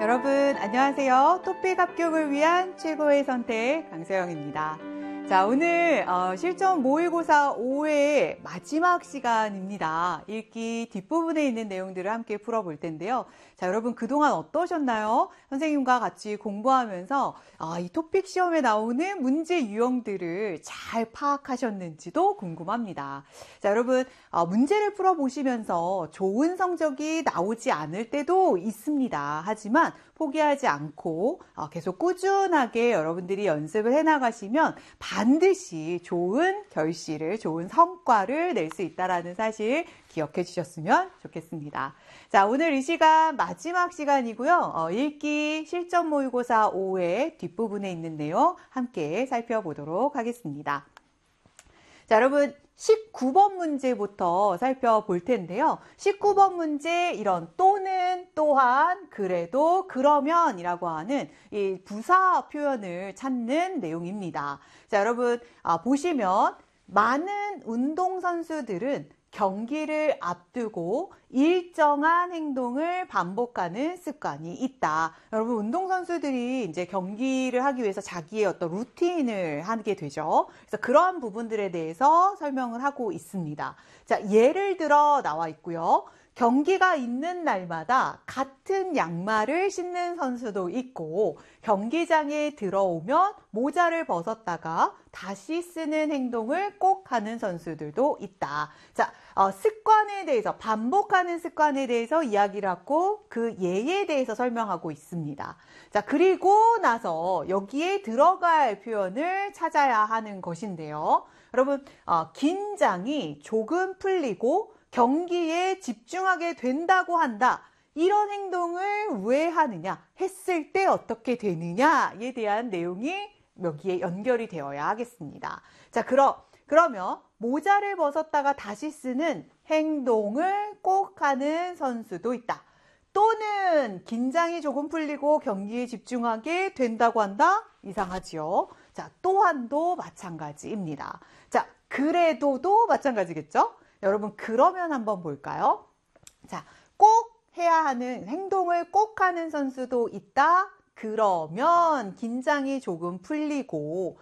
여러분 안녕하세요. 토픽 합격을 위한 최고의 선택 강서영입니다. 자, 오늘 실전 모의고사 5회 마지막 시간입니다. 읽기 뒷부분에 있는 내용들을 함께 풀어볼 텐데요. 자, 여러분 그동안 어떠셨나요? 선생님과 같이 공부하면서 이 토픽 시험에 나오는 문제 유형들을 잘 파악하셨는지도 궁금합니다. 자, 여러분 문제를 풀어보시면서 좋은 성적이 나오지 않을 때도 있습니다. 하지만 포기하지 않고 계속 꾸준하게 여러분들이 연습을 해나가시면 반드시 좋은 결실을, 좋은 성과를 낼 수 있다는 사실 기억해 주셨으면 좋겠습니다. 자, 오늘 이 시간 마지막 시간이고요. 읽기 실전 모의고사 5회 뒷부분에 있는 내용 함께 살펴보도록 하겠습니다. 자, 여러분 19번 문제부터 살펴볼 텐데요. 19번 문제 이런 또는, 또한, 그래도, 그러면 이라고 하는 이 부사 표현을 찾는 내용입니다. 자, 여러분 보시면 많은 운동선수들은 경기를 앞두고 일정한 행동을 반복하는 습관이 있다. 여러분 운동선수들이 이제 경기를 하기 위해서 자기의 어떤 루틴을 하게 되죠. 그래서 그러한 부분들에 대해서 설명을 하고 있습니다. 자, 예를 들어 나와 있고요. 경기가 있는 날마다 같은 양말을 신는 선수도 있고 경기장에 들어오면 모자를 벗었다가 다시 쓰는 행동을 꼭 하는 선수들도 있다. 자, 습관에 대해서 반복하는 습관에 대해서 이야기를 하고 그 예에 대해서 설명하고 있습니다. 자, 그리고 나서 여기에 들어갈 표현을 찾아야 하는 것인데요. 여러분 긴장이 조금 풀리고 경기에 집중하게 된다고 한다. 이런 행동을 왜 하느냐? 했을 때 어떻게 되느냐에 대한 내용이 여기에 연결이 되어야 하겠습니다. 자, 그러면 모자를 벗었다가 다시 쓰는 행동을 꼭 하는 선수도 있다. 또는 긴장이 조금 풀리고 경기에 집중하게 된다고 한다? 이상하지요. 자, 또한도 마찬가지입니다. 자, 그래도도 마찬가지겠죠? 여러분 그러면 한번 볼까요? 자, 꼭 해야 하는 행동을 꼭 하는 선수도 있다. 그러면 긴장이 조금 풀리고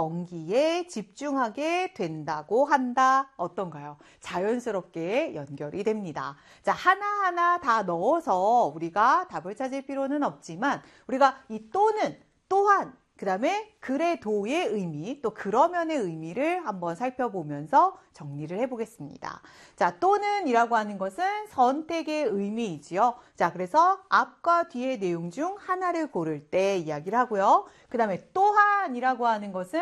경기에 집중하게 된다고 한다. 어떤가요? 자연스럽게 연결이 됩니다. 자, 하나하나 다 넣어서 우리가 답을 찾을 필요는 없지만 우리가 이 또는, 또한, 그 다음에 그래도의 의미, 또 그러면의 의미를 한번 살펴보면서 정리를 해보겠습니다. 자, 또는 이라고 하는 것은 선택의 의미이지요. 자, 그래서 앞과 뒤의 내용 중 하나를 고를 때 이야기를 하고요. 그 다음에 또한이라고 하는 것은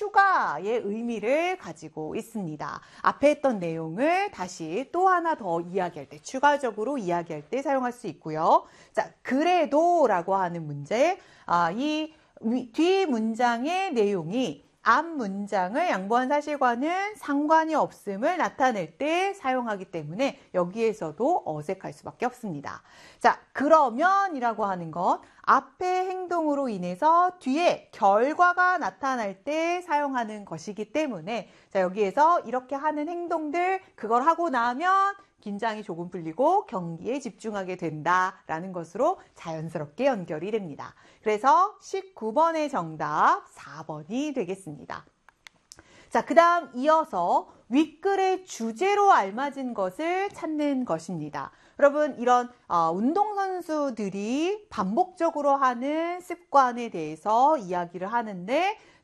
추가의 의미를 가지고 있습니다. 앞에 했던 내용을 다시 또 하나 더 이야기할 때, 추가적으로 이야기할 때 사용할 수 있고요. 자, 그래도라고 하는 문제, 이 뒤 문장의 내용이 앞 문장을 양보한 사실과는 상관이 없음을 나타낼 때 사용하기 때문에 여기에서도 어색할 수밖에 없습니다. 자, 그러면이라고 하는 것, 앞의 행동으로 인해서 뒤에 결과가 나타날 때 사용하는 것이기 때문에 자, 여기에서 이렇게 하는 행동들, 그걸 하고 나면 긴장이 조금 풀리고 경기에 집중하게 된다라는 것으로 자연스럽게 연결이 됩니다. 그래서 19번의 정답 4번이 되겠습니다. 자, 그 다음 이어서 윗글의 주제로 알맞은 것을 찾는 것입니다. 여러분 이런 운동선수들이 반복적으로 하는 습관에 대해서 이야기를 하는데